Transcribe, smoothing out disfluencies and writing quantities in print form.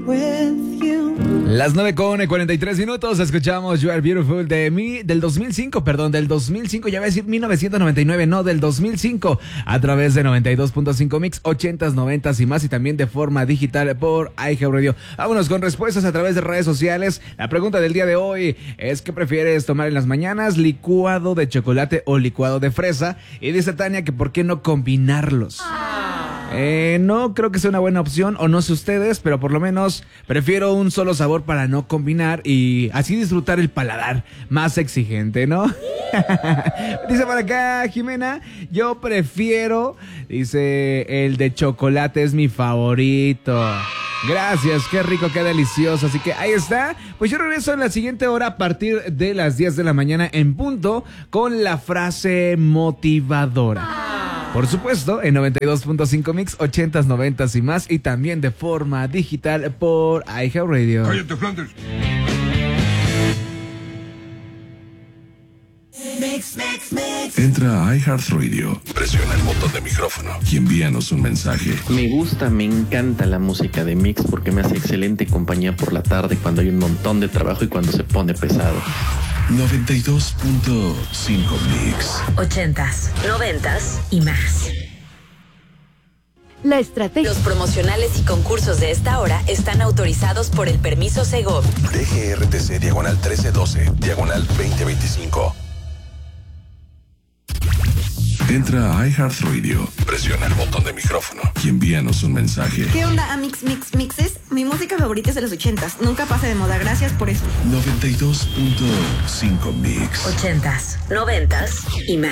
Las 9:43, escuchamos You Are Beautiful del 2005, del 2005, ya voy a decir 1999, no, del 2005, a través de 92.5 Mix, 80s, 90s y más, y también de forma digital por iHeartRadio. Vámonos con respuestas a través de redes sociales. La pregunta del día de hoy es: ¿qué prefieres tomar en las mañanas? ¿Licuado de chocolate o licuado de fresa? Y dice Tania que ¿por qué no combinarlos? No creo que sea una buena opción, o no sé ustedes, pero por lo menos prefiero un solo sabor para no combinar y así disfrutar el paladar más exigente, ¿no? Dice por acá Jimena, yo prefiero, dice, el de chocolate es mi favorito. Gracias, qué rico, qué delicioso. Así que ahí está. Pues yo regreso en la siguiente hora a partir de las 10 de la mañana en punto con la frase motivadora. Por supuesto, en 92.5 Mix, 80s, 90s y más, y también de forma digital por iHeartRadio. ¡Cállate, Flanders! Entra a iHeartRadio, presiona el botón de micrófono y envíanos un mensaje. Me gusta, me encanta la música de Mix porque me hace excelente compañía por la tarde cuando hay un montón de trabajo y cuando se pone pesado. 92.5 Mix. 80s, 90s y más. La estrategia. Los promocionales y concursos de esta hora están autorizados por el permiso Segov. DGRTC diagonal 1312, diagonal 2025. Entra a iHeartRadio, presiona el botón de micrófono y envíanos un mensaje. ¿Qué onda, Mixes? Mi música favorita es de los 80s. Nunca pasa de moda. Gracias por eso. 92.5 Mix. 80s, 90s y más.